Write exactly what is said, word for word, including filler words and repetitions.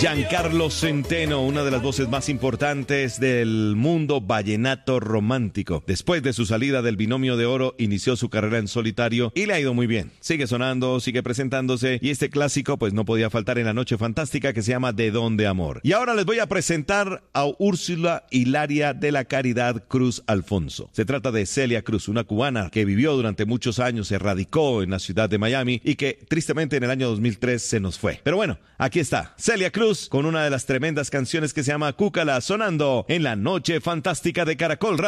Giancarlo Centeno, una de las voces más importantes del mundo vallenato romántico. Después de su salida del Binomio de Oro, inició su carrera en solitario y le ha ido muy bien. Sigue sonando, sigue presentándose y este clásico pues no podía faltar en la noche fantástica que se llama De Dónde Amor. Y ahora les voy a presentar a Úrsula Hilaria de la Caridad Cruz Alfonso. Se trata de Celia Cruz, una cubana que vivió durante muchos años, se radicó en la ciudad de Miami y que tristemente en el año dos mil tres se nos fue. Pero bueno, aquí está Celia Cruz con una de las tremendas canciones que se llama Cúcala, sonando en la noche fantástica de Caracol Radio.